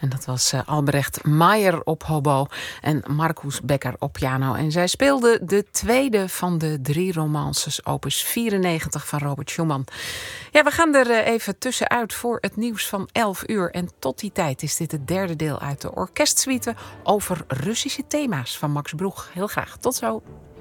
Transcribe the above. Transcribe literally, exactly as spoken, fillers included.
En dat was uh, Albrecht Meijer op hobo en Marcus Becker op piano. En zij speelden de tweede van de drie romances, opus vierennegentig van Robert Schumann. Ja, we gaan er uh, even tussenuit voor het nieuws van elf uur. En tot die tijd is dit het derde deel uit de orkestsuite over Russische thema's van Max Broeg. Heel graag. Tot zo.